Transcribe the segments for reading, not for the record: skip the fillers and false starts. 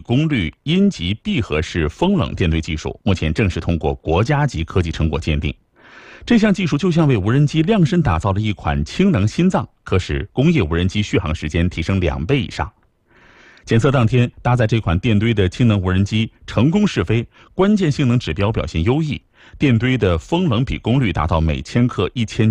功率阴极闭合式风冷电堆技术，目前正式通过国家级科技成果鉴定。这项技术就像为无人机量身打造了一款氢能心脏，可使工业无人机续航时间提升2倍以上。检测当天，搭载这款电堆的氢能无人机成功试飞，关键性能指标表现优异。电堆的风冷比功率达到每千克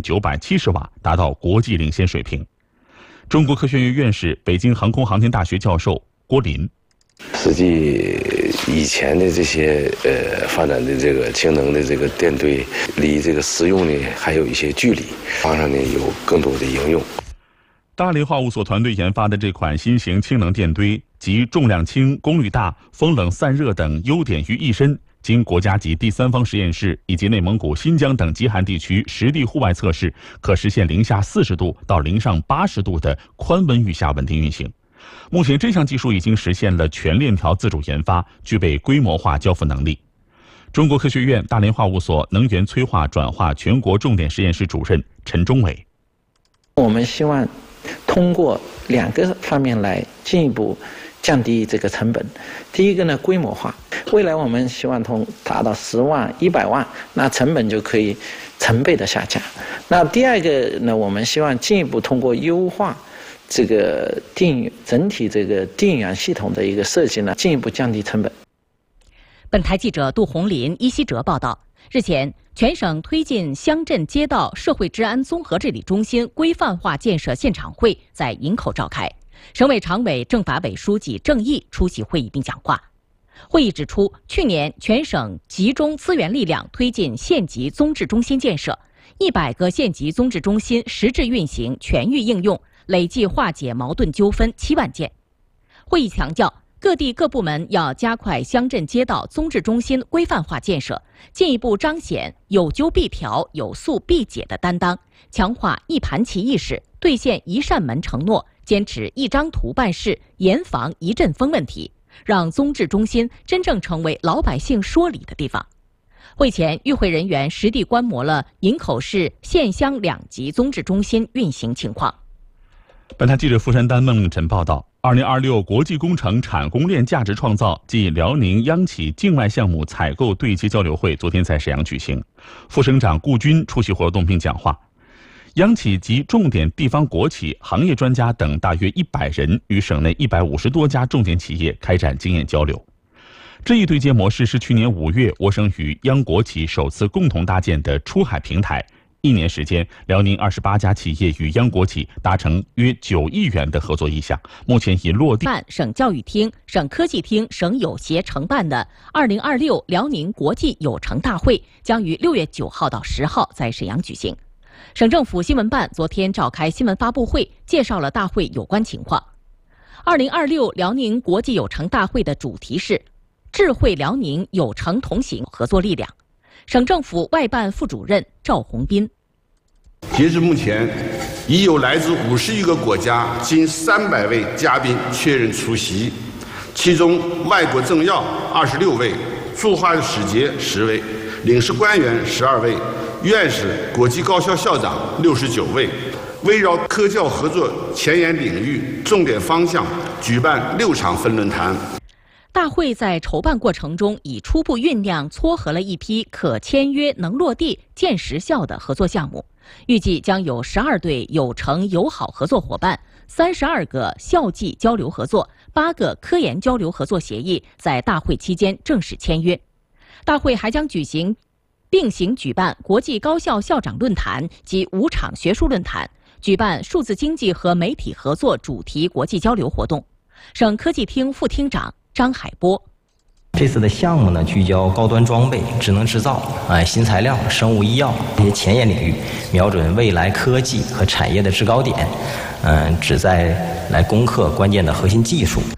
1970瓦，达到国际领先水平。中国科学院院士、北京航空航天大学教授郭林。 实际以前的这些发展的这个氢能的这个电堆，离这个实用呢还有一些距离，马上呢有更多的应用。 大连化物所团队研发的这款新型氢能电堆，集重量轻、功率大、风冷散热等优点于一身，经国家级第三方实验室以及内蒙古、新疆等极寒地区实地户外测试，可实现零下40度到零上80度的宽温域下稳定运行。目前这项技术已经实现了全链条自主研发，具备规模化交付能力。中国科学院大连化物所能源催化转化全国重点实验室主任陈忠伟。 我们希望通过2个方面来进一步降低这个成本。第一个呢，规模化，未来我们希望达到10万、100万，那成本就可以成倍的下降。那第二个呢，我们希望进一步通过优化这个整体这个电源系统的一个设计呢，进一步降低成本。 本台记者杜红林、伊希哲报道。日前，全省推进乡镇街道社会治安综合治理中心规范化建设现场会在营口召开，省委常委、政法委书记郑毅出席会议并讲话。会议指出，去年全省集中资源力量推进县级综治中心建设，100个县级综治中心实质运行全域应用，累计化解矛盾纠纷7万件。会议强调，各地各部门要加快乡镇街道综治中心规范化建设，进一步彰显有纠必调、有诉必解的担当，强化一盘棋意识，兑现一扇门承诺，坚持一张图办事，严防一阵风问题，让综治中心真正成为老百姓说理的地方。会前，与会人员实地观摩了营口市县乡2级综治中心运行情况。 本台记者傅山丹、孟令晨报道，2026国际工程产供链价值创造暨辽宁央企境外项目采购对接交流会昨天在沈阳举行，副省长顾军出席活动并讲话。央企及重点地方国企、行业专家等大约100人与省内150多家重点企业开展经验交流。这一对接模式是去年5月我省与央国企首次共同搭建的出海平台。1年时间，辽宁28家企业与央国企达成约9亿元的合作意向，目前已落地。 省教育厅、省科技厅、省友协承办的2026辽宁国际友城大会将于6月9号到10号在沈阳举行。省政府新闻办昨天召开新闻发布会，介绍了大会有关情况。2026辽宁国际友城大会的主题是智慧辽宁友城同行合作力量。省政府外办副主任赵宏斌。 截至目前，已有来自51个国家近300位嘉宾确认出席，其中外国政要26位，驻华使节10位，领事官员12位，院士、国际高校校长69位。围绕科教合作前沿领域、重点方向，举办6场分论坛。 大会在筹办过程中已初步酝酿撮合了一批可签约、能落地、见实效的合作项目，预计将有12对友城友好合作伙伴、32个校际交流合作、8个科研交流合作协议在大会期间正式签约。大会还将并行举办国际高校校长论坛及5场学术论坛，举办数字经济和媒体合作主题国际交流活动。省科技厅副厅长张海波。 这次的项目呢，聚焦高端装备、智能制造、新材料、生物医药这些前沿领域，瞄准未来科技和产业的制高点，旨在来攻克关键的核心技术。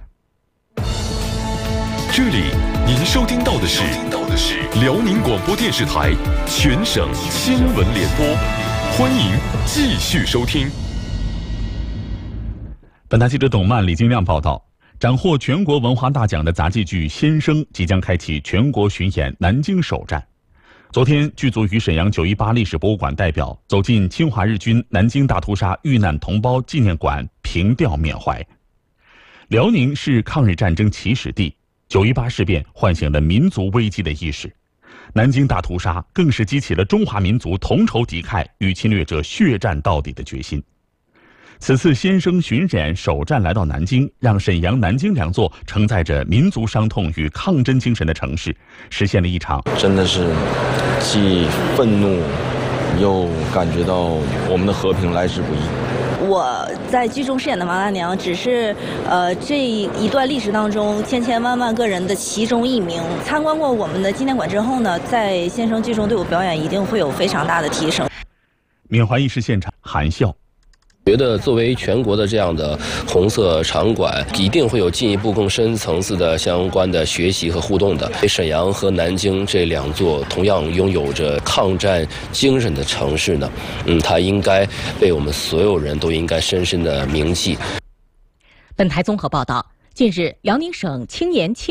这里您收听到的是辽宁广播电视台全省新闻联播，欢迎继续收听。 本台记者董曼、李金亮报道。斩获全国文化大奖的杂技剧《先生》即将开启全国巡演南京首站。昨天，剧组与沈阳918历史博物馆代表走进侵华日军南京大屠杀遇难同胞纪念馆，凭吊缅怀。辽宁是抗日战争起始地， 9·18事变唤醒了民族危机的意识，南京大屠杀更是激起了中华民族同仇敌忾、与侵略者血战到底的决心。此次先生巡演首站来到南京，让沈阳、南京两座承载着民族伤痛与抗争精神的城市，实现了一场真的是既愤怒又感觉到我们的和平来之不易。 我在剧中饰演的麻辣娘，只是这一段历史当中千千万万个人的其中一名。参观过我们的纪念馆之后呢，在先生剧中对我表演一定会有非常大的提升。 缅怀仪式现场含笑。 觉得作为全国的这样的红色场馆，一定会有进一步更深层次的相关的学习和互动的。沈阳和南京这两座同样拥有着抗战精神的城市呢，它应该被我们所有人都应该深深的铭记。 本台综合报道，近日，辽宁省青年